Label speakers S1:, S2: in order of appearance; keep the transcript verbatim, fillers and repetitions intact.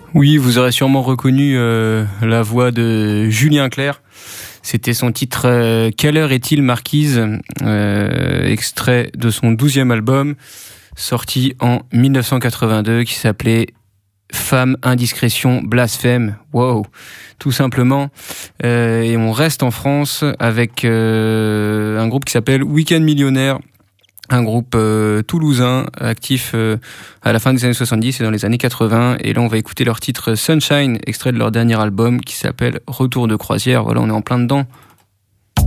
S1: Oui, vous aurez sûrement reconnu euh, la voix de Julien Clerc. C'était son titre euh, « Quelle heure est-il, Marquise ?» euh, extrait de son douzième album, sorti en dix-neuf cent quatre-vingt-deux, qui s'appelait « Femme, indiscrétion, blasphème ». Wow, tout simplement. Euh, et on reste en France avec euh, un groupe qui s'appelle Week-end Millionnaire. Un groupe euh, toulousain, actif euh, à la fin des années soixante-dix et dans les années quatre-vingts. Et là, on va écouter leur titre Sunshine, extrait de leur dernier album qui s'appelle Retour de croisière. Voilà, on est en plein dedans.